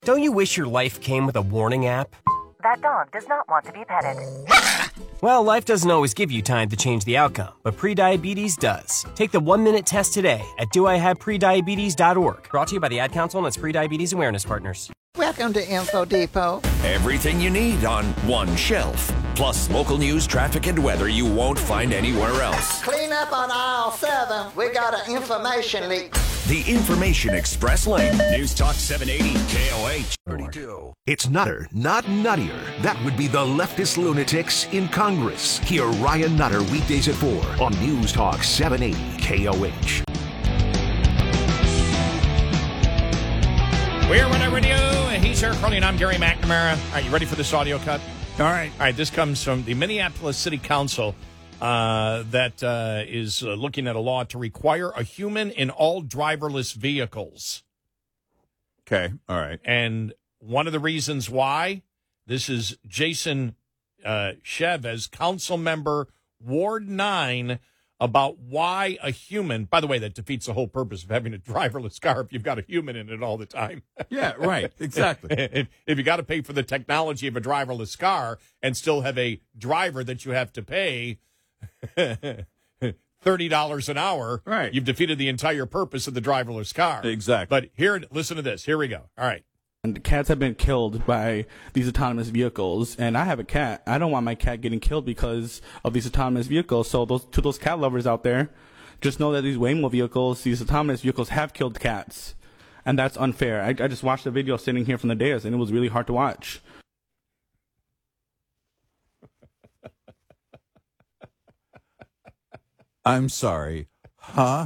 Don't you wish your life came with a warning app? That dog does not want to be petted. Well, life doesn't always give you time to change the outcome, but prediabetes does. Take the 1-minute test today at doihaveprediabetes.org. Brought to you by the Ad Council and its Prediabetes Awareness Partners. Welcome to Info Depot. Everything you need on one shelf. Plus local news, traffic, and weather you won't find anywhere else. Clean up on aisle 7. We got an information leak. The Information Express Lane. News Talk 780 KOH 32. It's Nutter, not nuttier. That would be the leftist lunatics in Congress. Hear Ryan Nutter weekdays at 4 on News Talk 780 KOH. We're Whatever Radio. He's Eric Carly and I'm Gary McNamara. All right, you ready for this audio cut? All right. All right, this comes from the Minneapolis City Council that is looking at a law to require a human in all driverless vehicles. Okay. All right. And one of the reasons why, this is Jason Chavez, council member, Ward 9, about why a human, by the way, that defeats the whole purpose of having a driverless car if you've got a human in it all the time. Yeah, right. Exactly. If you got to pay for the technology of a driverless car and still have a driver that you have to pay $30 an hour, right, you've defeated the entire purpose of the driverless car. Exactly. But here, listen to this. Here we go. All right. And cats have been killed by these autonomous vehicles, and I have a cat. I don't want my cat getting killed because of these autonomous vehicles. So to those cat lovers out there, just know that these Waymo vehicles, these autonomous vehicles, have killed cats, and that's unfair. I just watched the video sitting here from the dais, and it was really hard to watch. I'm sorry. Huh?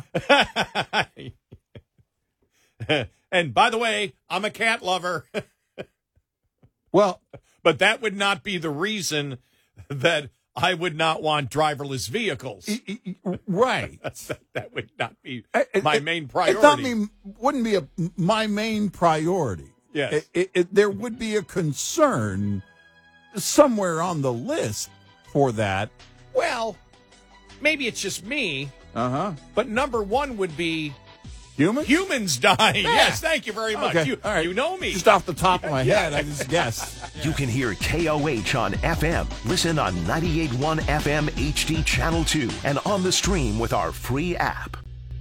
And by the way, I'm a cat lover. Well, but that would not be the reason that I would not want driverless vehicles. Right. That would not be my main priority. It wouldn't be my main priority. Yes. There would be a concern somewhere on the list for that. Well, maybe it's just me. Uh-huh. But number one would be humans dying. Yeah. Yes, thank you very much. Okay. All right. You know me. Just off the top of my head, I just guessed. You can hear KOH on FM. Listen on 98.1 FM HD Channel 2 and on the stream with our free app.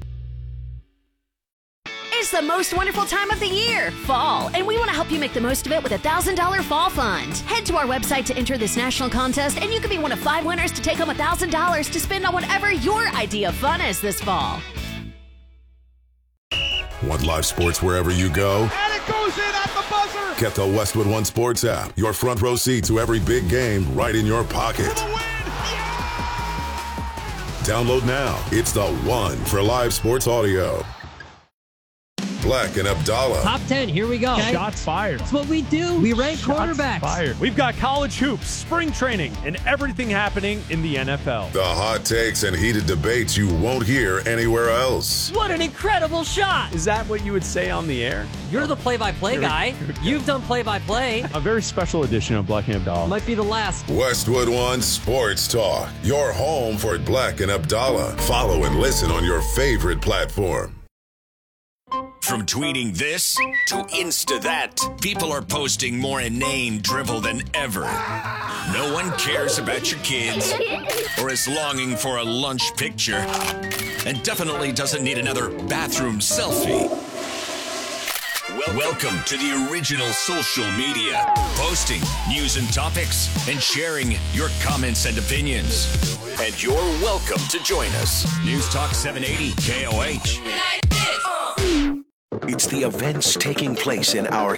It's the most wonderful time of the year, fall, and we want to help you make the most of it with a $1,000 fall fund. Head to our website to enter this national contest, and you could be one of 5 winners to take home $1,000 to spend on whatever your idea of fun is this fall. Want live sports wherever you go? And it goes in at the buzzer! Get the Westwood One Sports app. Your front row seat to every big game right in your pocket. For the win! Yeah! Download now. It's the one for live sports audio. Black and Abdallah. Top 10, here we go. Okay. Shots fired. That's what we do. We rank quarterbacks. Fired. We've got college hoops, spring training, and everything happening in the NFL. The hot takes and heated debates you won't hear anywhere else. What an incredible shot. Is that what you would say on the air? You're the play-by-play guy. You've done play-by-play. A very special edition of Black and Abdallah. Might be the last. Westwood One Sports Talk. Your home for Black and Abdallah. Follow and listen on your favorite platform. From tweeting this to Insta that, people are posting more inane drivel than ever. No one cares about your kids or is longing for a lunch picture and definitely doesn't need another bathroom selfie. Welcome to the original social media, posting news and topics and sharing your comments and opinions. And you're welcome to join us. News Talk 780 KOH. It's the events taking place in our